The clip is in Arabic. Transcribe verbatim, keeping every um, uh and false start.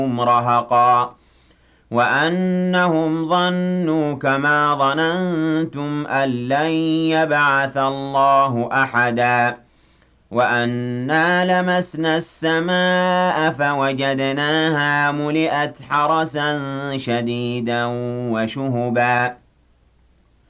رهقا وأنهم ظنوا كما ظننتم أن لن يبعث الله أحدا وأنا لمسنا السماء فوجدناها ملئت حرسا شديدا وشهبا